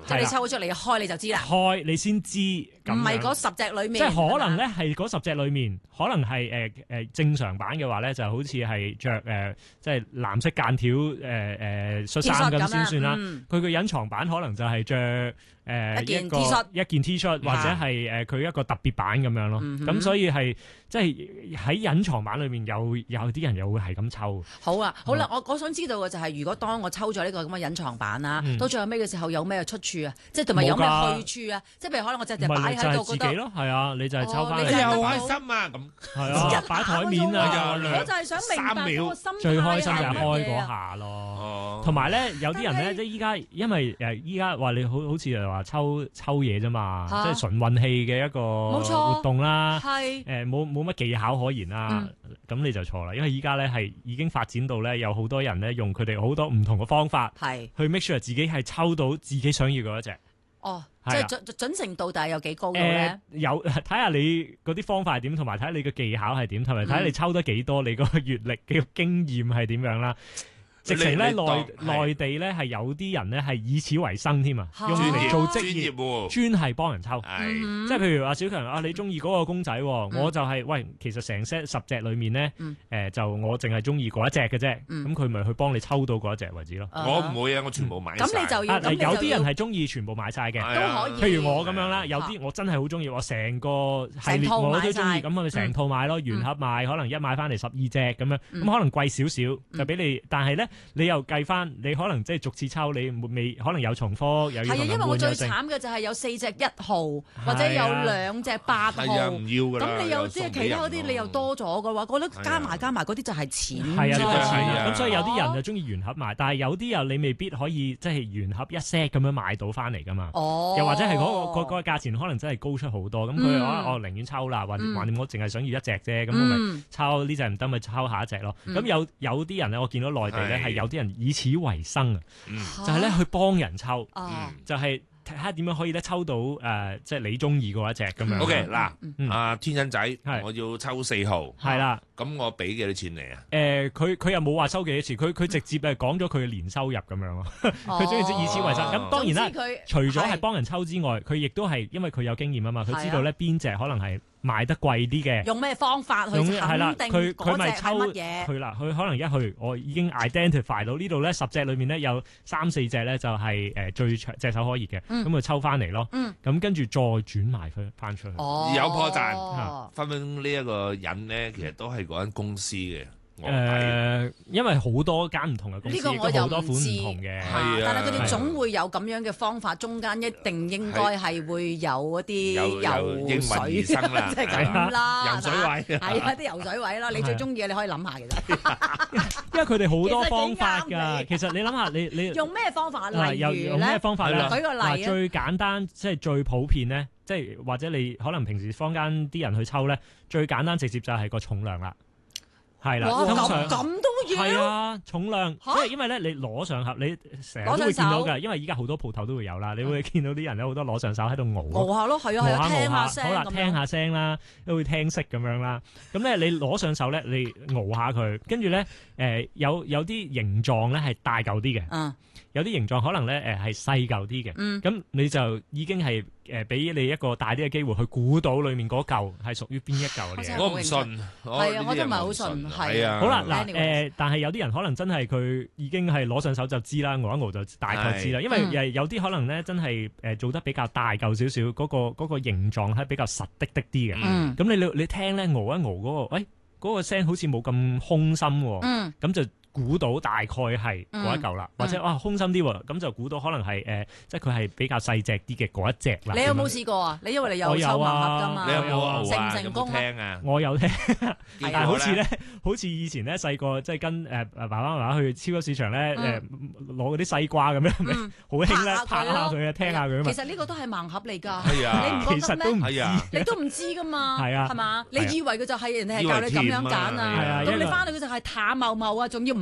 即係你抽咗出嚟開你就知啦。 開你先知，唔係嗰10隻裡面。 即係可能咧係嗰10隻裡面，可能係正常版嘅話咧，就好似係着即係藍色間條恤衫咁先算啦。佢個隱藏版可能就係着一件 T 恤，或者係佢一個特別版咁樣咯。咁所以係即係喺隱藏版裏面有啲人又會係咁抽。 好啊，好啦，我想知道嘅就係如果當我抽咗呢個咁嘅隱藏版啊，到最後尾嘅時候有咩出處啊？即係同埋有咩去處啊？即係譬如可能我隻擺喺度覺得， 自己咯，係啊，你就係抽翻， 你又開心啊咁， 係啊，擺台面啊， 我就係想明白嗰個心態最開心就係開嗰下咯。同埋咧，有啲人咧，即係依家，因為依家話你好似係話抽嘢啫嘛，即係純運氣嘅一個活動啦，冇乜技巧可言啦，咁你就錯啦。因為依家咧係已經發展到咧，有好多人咧用佢哋好多唔同嘅方法，去 make sure 自己係抽到自己想要嗰一隻。 哦，即係準程度，但係有幾高嘅咧？ 有睇下你嗰啲方法係點，同埋睇下你嘅技巧係點，同埋睇下你抽得幾多，你個閲歷嘅經驗係點樣啦。直情咧內地咧係有啲人咧係以此為生添啊，用嚟做職業，專係幫人抽。即係譬如話小強啊，你中意嗰個公仔，我就係喂，其實成 set 10隻裏面咧，就我淨係中意嗰一隻嘅啫。咁佢咪去幫你抽到嗰一隻為止咯。 我唔會啊，我全部買晒。 咁你就要有啲人係中意全部買晒嘅， 都可以。 譬如我咁樣啦，有啲我真係好中意，我成個系列我都中意，咁我咪成套買咯，原盒買，可能一買翻嚟12隻咁樣，咁可能貴少少就俾你，但係咧你又計翻。你可能即係逐次抽，你未可能有重複，又要係啊， 因為我最慘嘅就係有4隻1號，或者有2隻8號， 唔要㗎啦。 咁你又即係其他嗰啲，你又多咗嘅話，覺得加埋嗰啲就係錢。 係啊，咁所以有啲人就中意原盒買，但係有啲又你未必可以即係原盒一 set 咁樣買到翻嚟㗎嘛。又或者係嗰個價錢可能真係高出好多，咁佢話我寧願抽啦，橫掂我淨係想要一隻啫，咁我咪抽呢隻唔得咪抽下一隻咯。咁有啲人咧，我見到內地咧係有啲人以此為生啊，就係咧去幫人抽，就係睇下點樣可以咧抽到即係你中意嗰一隻咁樣。 OK 嗱，阿天恩仔，我要抽4號，係啦，咁我俾幾多錢你啊？ 佢又冇話收幾多錢，佢直接係講咗佢嘅年收入咁樣咯。佢中意以此為生。咁當然啦，除咗係幫人抽之外，佢亦都係因為佢有經驗啊嘛，佢知道咧邊隻可能係賣得貴啲嘅， 用咩方法去肯定嗰隻係乜嘢？ 佢啦，佢可能一去，我已經 identify 到呢度咧10隻裏面咧有3-4隻咧就係最炙手可熱嘅，咁佢抽翻嚟咯。咁跟住再轉賣翻出去， 有破綻。分分呢一個人咧，其實都係嗰間公司嘅。 因為好多間唔同嘅公司，好多款唔同嘅， 但係佢哋總會有咁樣嘅方法，中間一定應該係會有一啲游水，即係咁啦， 游水位係啊，啲游水位啦，你最中意嘅你可以諗下嘅。 因為佢哋好多方法㗎，其實你諗下，你用咩方法？例如用咩方法咧？ 舉個例， 最簡單即係最普遍咧，即係或者你可能平時坊間啲人去抽咧，最簡單直接就係個重量啦。係啦，通常咁都要係啊，重量，即係因為咧，你攞上盒，你成日都會見到㗎，因為依家好多鋪頭都會有啦，你會見到啲人咧好多攞上手喺度熬下咯，係啊，聽下聲， 好啦，聽下聲啦，都會聽色咁樣啦。咁咧，你攞上手咧，你熬下佢，跟住咧，有啲形狀咧係大嚿啲嘅，有啲形狀可能咧係細嚿啲嘅，咁你就已經係俾你一個大啲嘅機會去估到裡面嗰嚿係屬於邊一嚿嘅。 我唔信， 係啊，我都唔係好信，係啊。 好啦，嗱但係有啲人可能真係佢已經係攞上手就知啦，熬一熬就大概知啦。因為有啲可能咧真係做得比較大嚿少少，嗰個形狀係比較實的啲嘅。咁你聽咧熬一熬嗰個，嗰個聲好似冇咁空心喎，咁就估到大概係嗰一嚿啦，或者空心啲喎，咁就估到可能係即係佢係比較細隻啲嘅嗰一隻啦。 你有冇試過啊？你因為你有抽盲盒㗎嘛？ 你有冇成唔成功啊？ 我有聽，但係好似以前咧細個即係跟爸爸媽媽去超級市場咧攞嗰啲西瓜咁樣，好興咧拍下佢啊，聽下佢啊嘛。 其實呢個都係盲盒嚟㗎， 係啊， 你唔覺得咩？你都唔知㗎嘛， 係啊， 係嘛？你以為佢就係人哋係教你咁樣揀啊，咁你翻嚟佢就係淡茂茂啊，仲要唔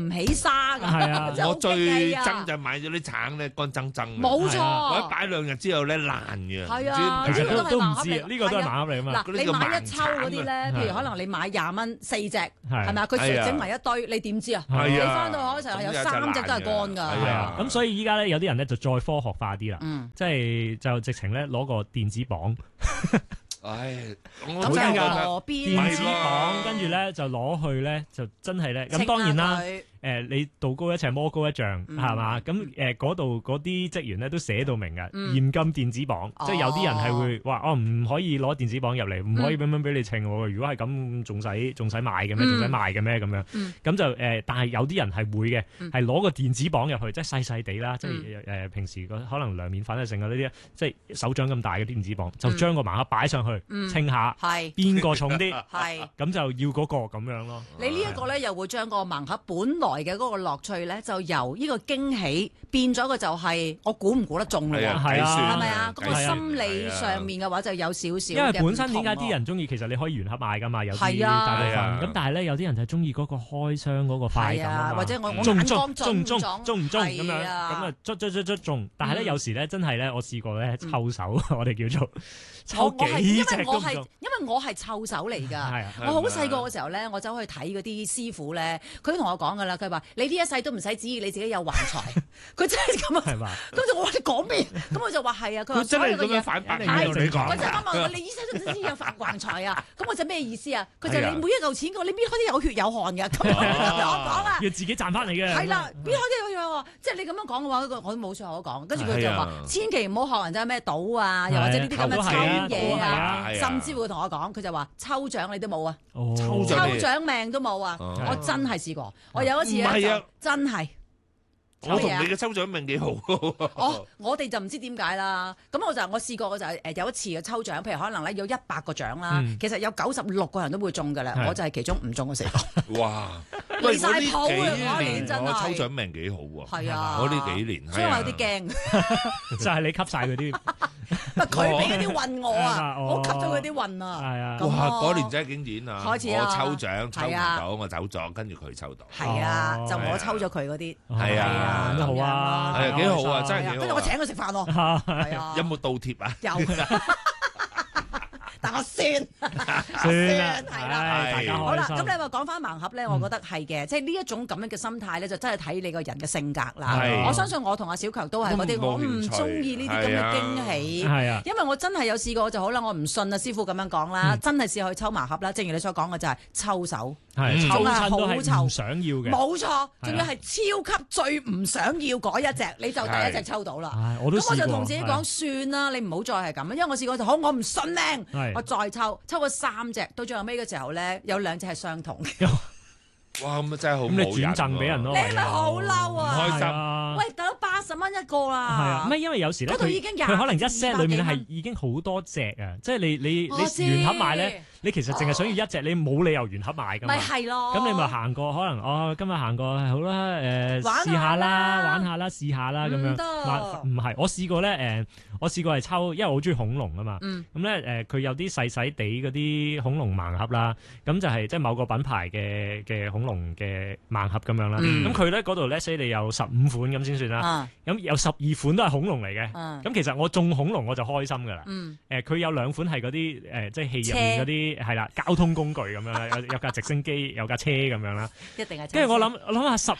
唔起沙㗎。 係啊， 我最憎就買咗啲橙咧乾爭爭。 冇錯， 我一擺2日之後咧爛嘅。 係啊， 其實都唔知呢個都係盲盒嚟㗎嘛。 嗱，你買一抽嗰啲咧，譬如可能你買20蚊4隻，係咪啊？佢整埋一堆，你點知啊？你翻到可能有3隻都係乾㗎。 係啊，咁所以依家咧有啲人咧就再科學化啲啦，即係就直情咧攞個電子磅。 唉， 咁就河邊電子磅，跟住咧就攞去咧就真係咧，咁當然啦。你道高一尺魔高一丈係嘛？咁嗰度嗰啲職員咧都寫到明嘅，嚴禁電子磅，即係有啲人係會話哦唔可以攞電子磅入嚟，唔可以俾你稱喎。如果係咁，仲使賣嘅咩？仲使賣嘅咩？咁樣咁就但係有啲人係會嘅，係攞個電子磅入去，即係細細地啦，即係平時可能涼麵粉啊剩啊呢啲，即係手掌咁大嘅電子磅，就將個盲盒擺上去稱下，邊個重啲，咁就要嗰個咁樣咯。 你呢一個咧又會將個盲盒本來嘅嗰個樂趣咧，就由呢個驚喜變咗個就係我估唔估得中咯，係咪啊？嗰個心理上面嘅話就有少少。 因為本身點解啲人中意，其實你可以原盒買噶嘛，有啲大部分。咁但係咧，有啲人就中意嗰個開箱嗰個快感啊嘛， 或者我中唔中中咁樣，咁啊捉中。但係咧有時咧真係咧，我試過咧抽手，我哋叫做抽幾隻都唔中。 因為我係臭手嚟㗎，我好細個嘅時候咧，我走去睇嗰啲師傅咧，佢都同我講㗎啦，佢話你呢一世都唔使指意你自己有橫財，佢真係咁啊！係嘛？咁就我話你講咩？咁我就話係啊，佢話真係咁樣反白你講。 我就啱問我你呢世都唔知有橫財啊？咁我就咩意思啊？佢就你每一嚿錢你搣開啲有血有汗㗎，咁我講啊， 要自己賺翻嚟嘅。 係啦，搣開啲有血有汗，即係你咁樣講嘅話，我都冇錯可講。跟住佢就話千祈唔好學人哋咩賭啊，又或者呢啲咁嘅抽嘢啊，甚至會同我講，佢就話抽獎你都冇啊，抽獎命都冇啊！我真係試過，我有一次咧真係。 我同你嘅抽獎命幾好。 我哋就唔知點解啦。咁我試過，我就有一次嘅抽獎，譬如可能咧有100個獎啦，其實有96個人都會中㗎啦，我就係其中唔中嘅4個。 哇！ 離晒譜啊！ 嗰年真係我抽獎命幾好喎。係啊，我呢幾年， 所以我有啲驚。 就係你吸晒嗰啲。 佢俾嗰啲運我啊，我吸咗佢啲運啊。 係啊。 哇！嗰年真係經典啊！ 開始啊！ 我抽獎抽唔到，我走咗，跟住佢抽到。 係啊，就我抽咗佢嗰啲。 係啊， 都好啊， 係啊，幾好啊，真係幾好。 跟住我請佢食飯咯。係啊。 有冇倒貼啊？ 有。但我算係啦， 大家好啦。咁你話講翻盲盒咧，我覺得係嘅，即係呢一種咁樣嘅心態咧，就真係睇你個人嘅性格啦。我相信我同阿小強都係嗰啲，我唔中意呢啲咁嘅驚喜。係啊，因為我真係有試過就好啦，我唔信啊師傅咁樣講啦，真係試過去抽盲盒啦。正如你所講嘅就係抽手，抽啊好臭， 唔想要嘅， 冇錯，仲要係超級最唔想要嗰一隻，你就第一隻抽到啦。咁我就同自己講算啦，你唔好再係咁，因為我試過就好，我唔信命。我再抽過3隻，到最後尾嘅時候咧，有2隻係相同嘅。 哇！咁真係好， 咁你轉贈俾人咯， 你係咪好嬲啊？ 唔開心。 喂，大佬80蚊一個啦。 係啊，咩？因為有時咧，佢可能一 set 裏面係已經好多隻啊，即係你原盒買咧。你其實淨係想要一隻，你冇理由原盒買㗎嘛。咪係咯。咁你咪行過，可能今日行過好啦，試下啦，玩下啦，試下啦咁樣。唔係，我試過咧，我試過係抽，因為我好中意恐龍啊嘛。咁咧佢有啲細細地嗰啲恐龍盲盒啦，咁就係即係某個品牌嘅恐龍嘅盲盒咁樣啦。咁佢咧嗰度咧，所以你有15款咁先算啦。咁有12款都係恐龍嚟嘅。咁其實我中恐龍我就開心㗎啦。佢有2款係嗰啲即係戲入面嗰啲。係啦，交通工具咁樣啦，有架直升機，有架車咁樣啦。一定係。跟住我諗下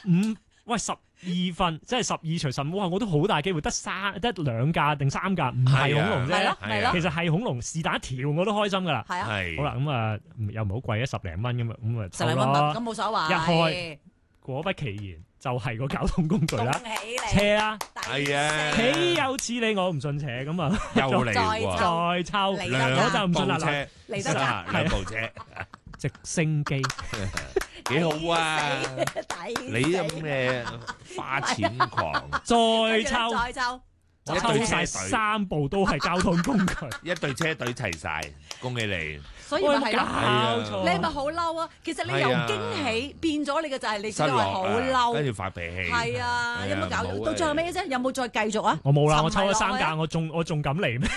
12份，即係12除15，哇！我都好大機會得2架定3架，唔係恐龍啫。係咯。其實係恐龍，是但一條我都開心噶啦。係啊。好啦，咁啊又唔好貴啊，10零蚊咁啊，咁啊 10零蚊咁冇所謂。一開， 果不其然就係個交通工具啦。 恭喜你。 車啊。 係啊。 豈有此理，我唔信邪咁啊。 又嚟再抽，我就唔信啦。 嚟得啦 ，2部車， 直升機， 幾好啊！你咁嘅花錢狂， 再抽，我抽晒3部都係交通工具， 一隊車隊齊晒，恭喜你！ 所以咪係咯，你係咪好嬲啊？其實你由驚喜變咗你嘅就係你真係好嬲， 跟住發脾氣。係啊，有冇搞到最後尾啫？有冇再繼續啊？ 我冇啦，我抽咗3架，我仲敢嚟咩？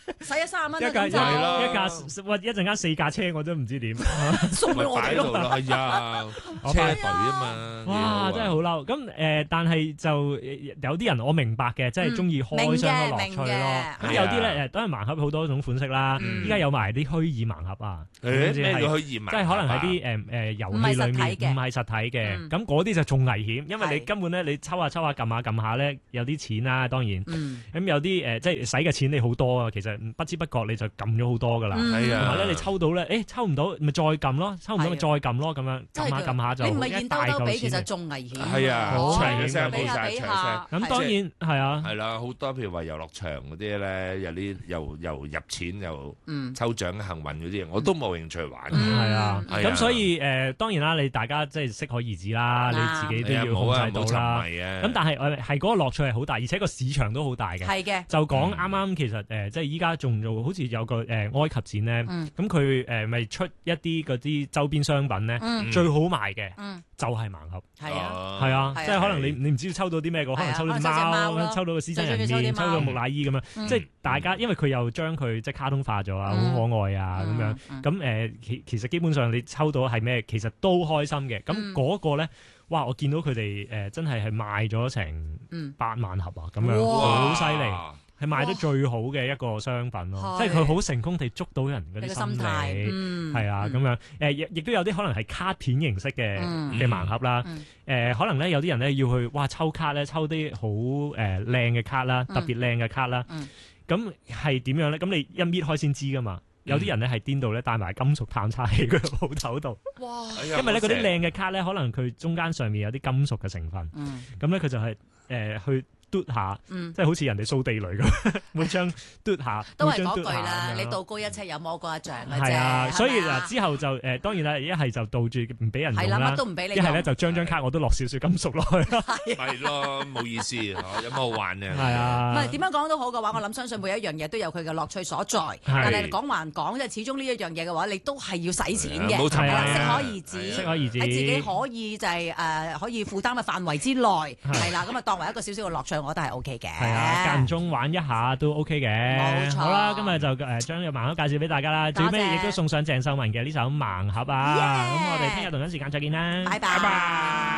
使咗30蚊一陣間4架車我都唔知點送俾我哋咯。 係啊，車隊啊嘛。 哇，真係好嬲。咁但係就有啲人我明白嘅，即係中意開箱嘅樂趣咯。咁有啲咧都係盲盒好多種款式啦。依家有埋啲虛擬盲盒啊。 咩叫虛擬盲盒？ 即係可能係啲遊戲裏面唔係實體嘅。咁嗰啲就仲危險，因為你根本咧你抽下撳下咧有啲錢啦，當然。咁有啲即係使嘅錢你好多啊，其實不知不覺你就撳咗好多噶啦。同埋咧你抽到咧，抽唔到咪再撳咯，抽唔到咪再撳咯，咁樣撳下就你唔係現兜兜比，其實仲危險。 係啊，長嘅聲冇晒長聲。 咁當然係啊， 係啦，好多譬如話遊樂場嗰啲咧，有啲又入錢又抽獎幸運嗰啲，我都冇興趣玩。 係啊，咁所以當然啦，你大家即係適可而止啦，你自己都要控制到啦。咁但係係嗰個樂趣係好大，而且個市場都好大嘅。係嘅，就講啱啱其實即係依家仲做，好似有個埃及展咧，咁佢咪出一啲嗰啲周邊商品咧，最好賣嘅就係盲盒。係啊，即係可能你唔知抽到啲咩嘅，可能抽到隻貓，抽到個獅身人面，抽到木乃伊咁樣。即係大家因為佢又將佢即係卡通化咗啊，好可愛啊咁樣。咁其實基本上你抽到係咩，其實都開心嘅。咁嗰個咧，哇！我見到佢哋真係賣咗成8萬盒啊，咁樣好犀利，係賣得最好嘅一個商品咯。即係佢好成功地捉到人嗰啲心態，係啊咁樣。亦都有啲可能係卡片形式嘅盲盒啦。可能咧有啲人咧要去抽卡咧，抽啲好靚嘅卡啦，特別靚嘅卡啦。咁係點樣咧？咁你一搣開先知噶嘛。有啲人咧係顛到咧帶埋金屬探測器喺個鋪頭度，因為咧嗰啲靚嘅卡咧，可能佢中間上面有啲金屬嘅成分，咁咧佢就係去嘟下，即係好似人哋掃地雷咁，每張嘟下， 都係嗰句啦。你道高一尺有魔高一丈嘅啫。 係啊，所以嗱之後就當然啦，一係就倒住唔俾人用啦， 乜都唔俾你。 一係咧就張卡我都落少少金屬落去。 係咯，冇意思，有乜好玩嘅？ 係啊， 唔係點樣講都好嘅話，我諗相信每一樣嘢都有佢嘅樂趣所在。但係講還講，即係始終呢一樣嘢嘅話，你都係要使錢嘅，適可而止，喺自己可以就係可以負擔嘅範圍之內，係啦，咁啊當為一個少少嘅樂趣。我覺得係 O K 嘅，係啊，間唔中玩一下都 O K 嘅，冇錯。好啦，今日就將個盲盒介紹俾大家啦，最尾亦都送上鄭秀文嘅呢首盲盒啊，咁我哋聽日同一時間再見啦，拜拜。